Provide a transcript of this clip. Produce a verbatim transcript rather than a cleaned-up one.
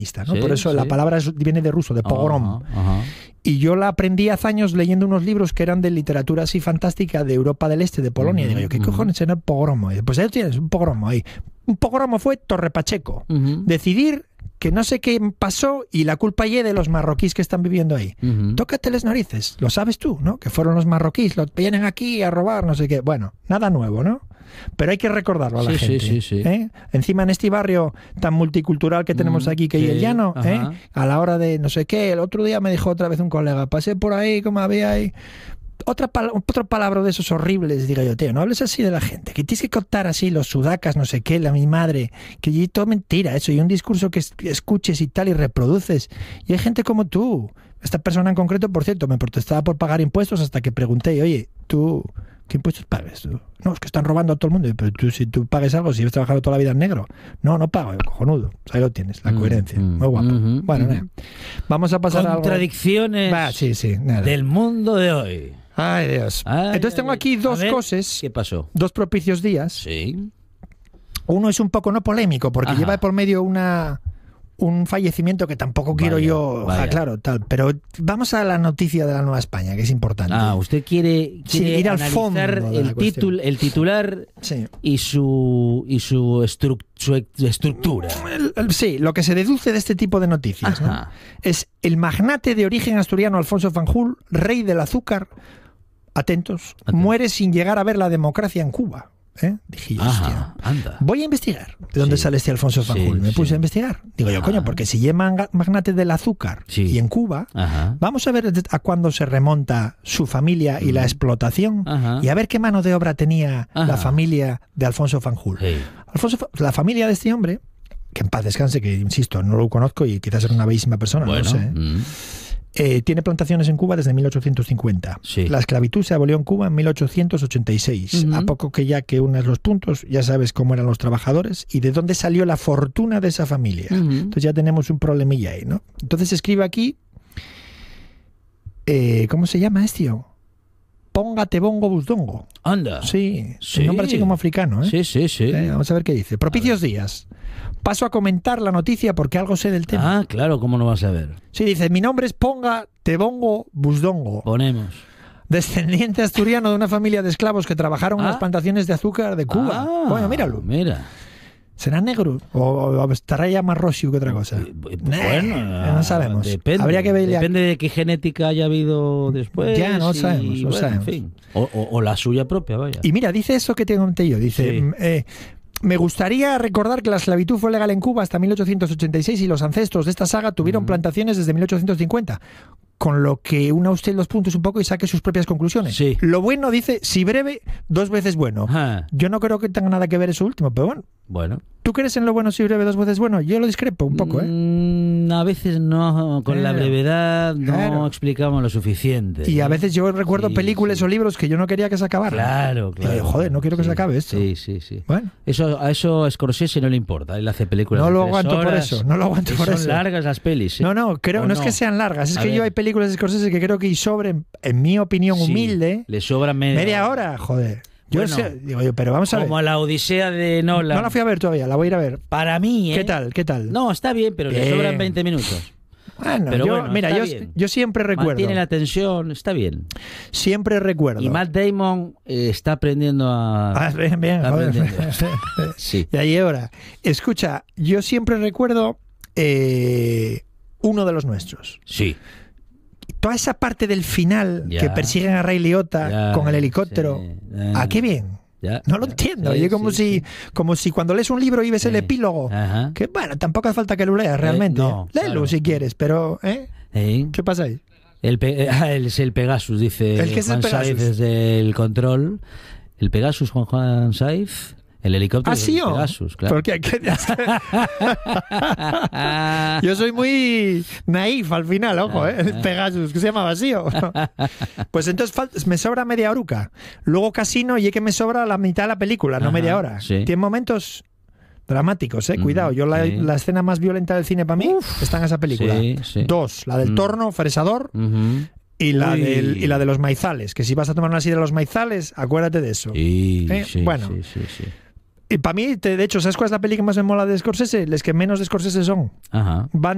¿no? Sí, Por eso sí. la palabra es, viene de ruso, de pogrom. Ajá, ajá. Y yo la aprendí hace años leyendo unos libros que eran de literatura así fantástica de Europa del Este, de Polonia. Uh-huh, y digo yo, ¿qué uh-huh. cojones era el pogromo? Y pues ahí tienes, un pogromo ahí. Un pogromo fue Torre Pacheco. Uh-huh. Decidir que no sé qué pasó y la culpa es de los marroquíes que están viviendo ahí. Uh-huh. Tócate las narices, lo sabes tú, ¿no? Que fueron los marroquíes, los vienen aquí a robar, no sé qué. Bueno, nada nuevo, ¿no? Pero hay que recordarlo a la Sí, sí, gente. sí, sí. ¿eh? Encima en este barrio tan multicultural que tenemos Mm, aquí, que sí, es el llano, ¿eh? ajá. A la hora de no sé qué, el otro día me dijo otra vez un colega, pasé por ahí, como había ahí... Otra pal otro palabra de esos horribles, digo yo, tío, no hables así de la gente, que tienes que contar así los sudacas, no sé qué, la mi madre, que y todo mentira eso, y un discurso que es escuches y tal y reproduces, y hay gente como tú. Esta persona en concreto, por cierto, me protestaba por pagar impuestos hasta que pregunté, oye, tú, ¿qué impuestos pagas tú? No, es que están robando a todo el mundo, pero tú, si tú pagues algo, si has trabajado toda la vida en negro, no, no pago, cojonudo, pues ahí lo tienes, la coherencia, Mm, muy guapo. mm, Bueno, mm. nada. Vamos a pasar a algo... Contradicciones Va, sí, sí, nada. del mundo de hoy. Ay, Dios. Ay, Entonces ay, tengo ay. aquí A dos ver, cosas, ¿Qué pasó? dos propicios días. Sí. Uno es un poco no polémico, porque Ajá. lleva por medio una un fallecimiento que tampoco quiero Vaya, yo, vaya. ah, claro, tal. Pero vamos a la noticia de la Nueva España, que es importante. Ah, usted quiere, Sí, quiere ir al analizar fondo de la el, cuestión. título, el titular Sí. y su y su, estru su estructura. El- el- Sí, lo que se deduce de este tipo de noticias, ¿no? Ajá. Es el magnate de origen asturiano Alfonso Fanjul, rey del azúcar, atentos, Atentos. muere sin llegar a ver la democracia en Cuba. ¿Eh? Dije yo, hostia. Ajá, anda. Voy a investigar de dónde Sí. sale este Alfonso Fanjul. Sí, Me puse sí. a investigar. Digo yo, Ah. coño, porque si llama magnate del azúcar Sí. y en Cuba, Ajá. vamos a ver a cuándo se remonta su familia y la explotación Ajá. y a ver qué mano de obra tenía Ajá. la familia de Alfonso Fanjul. Sí. Alfonso, Fa- la familia de este hombre, que en paz descanse, que insisto, no lo conozco y quizás era una bellísima persona, no Bueno. lo sé. mm. Eh, tiene plantaciones en Cuba desde mil ochocientos cincuenta. Sí. La esclavitud se abolió en Cuba en mil ochocientos ochenta y seis. Ujú. A poco que ya que unas los puntos, ya sabes cómo eran los trabajadores y de dónde salió la fortuna de esa familia. Ujú. Entonces ya tenemos un problemilla ahí, ¿no? Entonces escribe aquí, eh, ¿cómo se llama este? Póngate bongo busdongo. Anda. Sí, Sí. un nombre así como africano, ¿eh? Sí, sí, sí. Eh, Vamos a ver qué dice. Propicios días. Paso a comentar la noticia porque algo sé del tema. Ah, claro, ¿cómo no vas a ver? Sí, dice, mi nombre es Ponga Tebongo Busdongo, Ponemos. descendiente asturiano de una familia de esclavos que trabajaron en Ah. las plantaciones de azúcar de Cuba. Ah, Bueno, míralo. Mira. ¿Será negro? ¿O, o estará ya más rosio que otra cosa? Eh, eh, Nah, Bueno, no sabemos. Depende, Habría que ver ya- depende de qué genética haya habido después. Ya, no y, sabemos, no bueno, sabemos. en fin. O, o- o la suya propia, vaya. Y mira, dice eso que te conté yo. Dice, Sí. mm, eh, me gustaría recordar que la esclavitud fue legal en Cuba hasta mil ochocientos ochenta y seis y los ancestros de esta saga tuvieron Ujú. plantaciones desde mil ochocientos cincuenta. Con lo que una usted los puntos un poco y saque sus propias conclusiones. Sí. Lo bueno, dice, si breve, dos veces bueno. Ajá. Yo no creo que tenga nada que ver eso último, pero bueno. Bueno. ¿Tú crees en lo bueno si breve, dos veces bueno? Yo lo discrepo un poco, ¿eh? Mm, a veces no, con la Claro. brevedad no Claro. explicamos lo suficiente. Y a ¿eh? veces yo recuerdo Sí, películas sí. o libros que yo no quería que se acabaran. Claro, Digo, claro. joder, no quiero que Sí, se acabe esto. Sí, sí, sí. Bueno, Eso, a eso a Scorsese no le importa. Él hace películas no de lo tres aguanto por horas eso, no lo aguanto y por son eso. largas las pelis. ¿eh? No, no, creo, ¿O no es no? que sean largas, es A que ver. yo hay películas de Scorsese que creo que sobren, en mi opinión Sí, humilde, le sobra media, media hora, joder. Yo Bueno, sé, digo yo, pero vamos a ver. Como la Odisea de Nolan. No la fui a ver todavía, la voy a ir a ver. Para mí, ¿eh? ¿Qué tal? ¿Qué tal? No, está bien, pero le Bien. sobran veinte minutos. Bueno, pero yo, bueno, mira, está yo, bien. yo siempre recuerdo, Mantiene la tensión, está bien. siempre recuerdo. Y Matt Damon eh, está aprendiendo a... Ah, bien, bien, está joder. aprendiendo. Sí. Y ahí ahora. Escucha, yo siempre recuerdo eh, uno de los nuestros. Sí. Toda esa parte del final Ya. que persiguen a Ray Liotta Ya, con el helicóptero. sí, ya. ¿A qué bien? Ya, No lo ya. entiendo. Sí, Yo como sí, si sí. como si cuando lees un libro y ves el Sí. epílogo, Ajá. que bueno, tampoco hace falta que lo leas realmente. Eh, no, Léelo claro. si quieres, pero ¿eh? ¿Eh? ¿Qué pasa ahí? El, pe- ah, el- es el Pegasus, dice ¿El qué es el Juan Saiz Pegasus? desde el control. El Pegasus, Juan Juan Saiz. El helicóptero ¿Ah, es sí el o? Pegasus, claro. Porque hay que... Yo soy muy naif al final, ojo, ¿eh? El Pegasus, que se llama vacío. Pues entonces fal- me sobra media horuca. Luego Casino y es que me sobra la mitad de la película, no Ajá, media hora. sí. Tiene momentos dramáticos, eh. Ujú, Cuidado. Yo la, sí. la escena más violenta del cine para mí está en esa película. Sí, sí. Dos, la del Mm. torno fresador Ujú. y la, Uy. del, y la de los maizales. Que si vas a tomar una sidra de los maizales, acuérdate de eso. Sí, Eh, sí, bueno. sí, sí, sí. Y para mí, te- de hecho, ¿sabes cuál es la peli que más me mola de Scorsese? Las que menos de Scorsese son. Ajá. Van